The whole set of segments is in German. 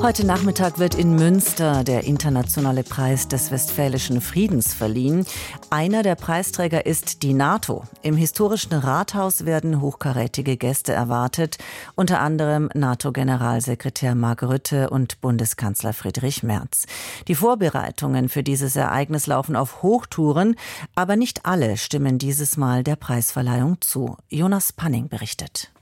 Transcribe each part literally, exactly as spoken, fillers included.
Heute Nachmittag wird in Münster der internationale Preis des Westfälischen Friedens verliehen. Einer der Preisträger ist die NATO. Im historischen Rathaus werden hochkarätige Gäste erwartet, unter anderem NATO-Generalsekretär Mark Rutte und Bundeskanzler Friedrich Merz. Die Vorbereitungen für dieses Ereignis laufen auf Hochtouren, aber nicht alle stimmen dieses Mal der Preisverleihung zu. Jonas Panning berichtet.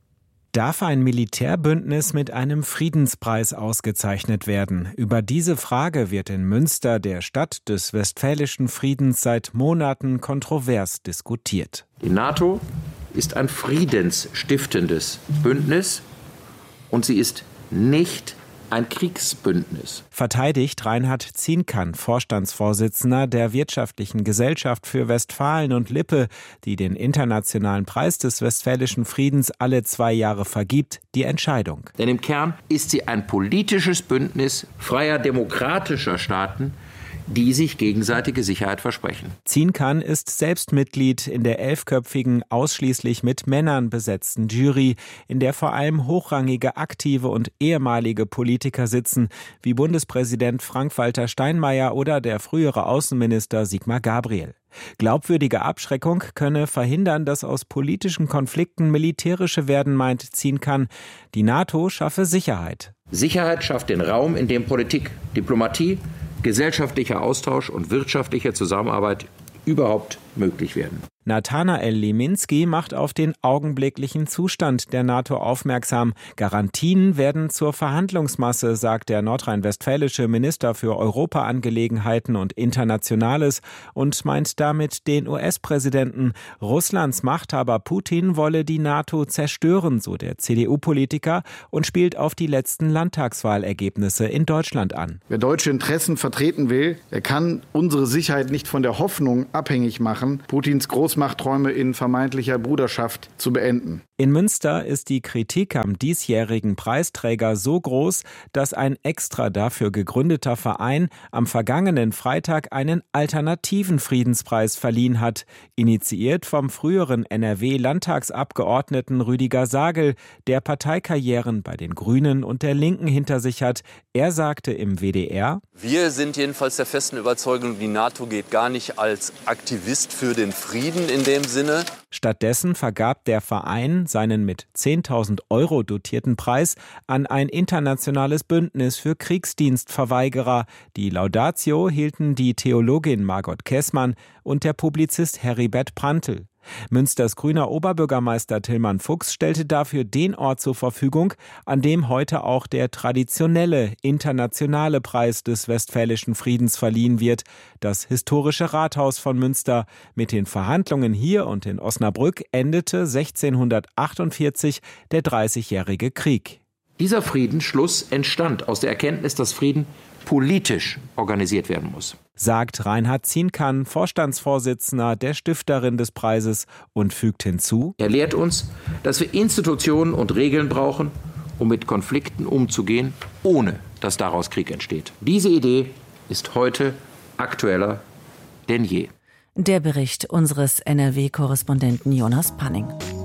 Darf ein Militärbündnis mit einem Friedenspreis ausgezeichnet werden? Über diese Frage wird in Münster, der Stadt des Westfälischen Friedens, seit Monaten kontrovers diskutiert. Die NATO ist ein friedensstiftendes Bündnis und sie ist nicht ein Kriegsbündnis. Verteidigt Reinhard Zienkan, Vorstandsvorsitzender der Wirtschaftlichen Gesellschaft für Westfalen und Lippe, die den internationalen Preis des Westfälischen Friedens alle zwei Jahre vergibt, die Entscheidung. Denn im Kern ist sie ein politisches Bündnis freier demokratischer Staaten, die sich gegenseitige Sicherheit versprechen. Zienkan ist selbst Mitglied in der elfköpfigen, ausschließlich mit Männern besetzten Jury, in der vor allem hochrangige aktive und ehemalige Politiker sitzen, wie Bundespräsident Frank-Walter Steinmeier oder der frühere Außenminister Sigmar Gabriel. Glaubwürdige Abschreckung könne verhindern, dass aus politischen Konflikten militärische werden, meint Zienkan. Die NATO schaffe Sicherheit. Sicherheit schafft den Raum, in dem Politik, Diplomatie, gesellschaftlicher Austausch und wirtschaftliche Zusammenarbeit überhaupt möglich werden. Nathanael Liminski macht auf den augenblicklichen Zustand der NATO aufmerksam. Garantien werden zur Verhandlungsmasse, sagt der nordrhein-westfälische Minister für Europaangelegenheiten und Internationales und meint damit den U S-Präsidenten. Russlands Machthaber Putin wolle die NATO zerstören, so der C D U-Politiker, und spielt auf die letzten Landtagswahlergebnisse in Deutschland an. Wer deutsche Interessen vertreten will, der kann unsere Sicherheit nicht von der Hoffnung abhängig machen, Putins Großmachtträume in vermeintlicher Bruderschaft zu beenden. In Münster ist die Kritik am diesjährigen Preisträger so groß, dass ein extra dafür gegründeter Verein am vergangenen Freitag einen alternativen Friedenspreis verliehen hat. Initiiert vom früheren N R W-Landtagsabgeordneten Rüdiger Sagel, der Parteikarrieren bei den Grünen und der Linken hinter sich hat. Er sagte im W D R: Wir sind jedenfalls der festen Überzeugung, die NATO geht gar nicht als Aktivist für den Frieden in dem Sinne. Stattdessen vergab der Verein seinen mit zehntausend Euro dotierten Preis an ein internationales Bündnis für Kriegsdienstverweigerer. Die Laudatio hielten die Theologin Margot Kessmann und der Publizist Heribert Prantl. Münsters grüner Oberbürgermeister Tillmann Fuchs stellte dafür den Ort zur Verfügung, an dem heute auch der traditionelle internationale Preis des Westfälischen Friedens verliehen wird, das historische Rathaus von Münster. Mit den Verhandlungen hier und in Osnabrück endete sechzehnhundertachtundvierzig der Dreißigjährige Krieg. Dieser Friedensschluss entstand aus der Erkenntnis, dass Frieden politisch organisiert werden muss, sagt Reinhard Zienkan, Vorstandsvorsitzender der Stifterin des Preises, und fügt hinzu: Er lehrt uns, dass wir Institutionen und Regeln brauchen, um mit Konflikten umzugehen, ohne dass daraus Krieg entsteht. Diese Idee ist heute aktueller denn je. Der Bericht unseres N R W-Korrespondenten Jonas Panning.